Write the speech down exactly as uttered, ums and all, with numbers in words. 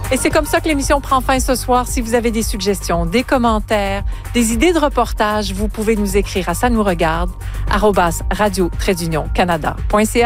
Et c'est comme ça que l'émission prend fin ce soir. Si vous avez des suggestions, des commentaires, des idées de reportage, vous pouvez nous écrire à ça nous regarde arobase radio trait d'union canada point c a.